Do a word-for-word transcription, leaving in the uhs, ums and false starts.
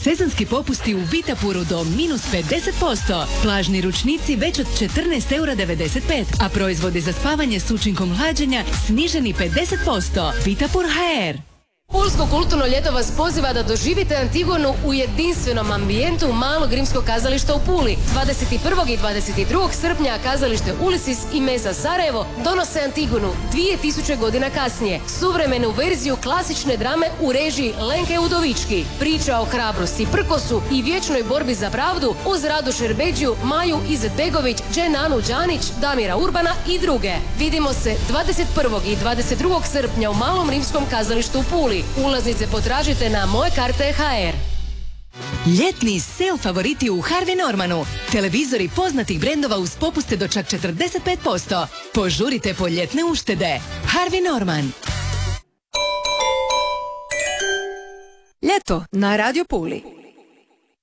Sezonski popusti u Vitapuru do minus pedeset posto. Plažni ručnici već od četrnaest eura devedeset pet, a proizvodi za spavanje s učinkom hlađenja sniženi pedeset posto. Vitapur ha er. Pulsko kulturno ljeto vas poziva da doživite Antigonu u jedinstvenom ambijentu Malog rimskog kazališta u Puli. dvadeset prvog i dvadeset drugog srpnja kazalište Ulisis i Meza Sarajevo donose Antigonu dvije tisuće godina kasnije. Suvremenu verziju klasične drame u režiji Lenke Udovički. Priča o hrabrosti, prkosu i vječnoj borbi za pravdu uz Radu Šerbeđiju, Maju Izetbegović, Dženanu Đanić, Damira Urbana i druge. Vidimo se dvadeset prvog i dvadeset drugog srpnja u Malom rimskom kazalištu u Puli. Ulaznice potražite na moje karte točka ha er. Ljetni sale favoriti u Harvey Normanu. Televizori poznatih brendova uz popuste do čak četrdeset pet posto. Požurite po ljetne uštede. Harvey Norman. Ljeto na Radio Puli.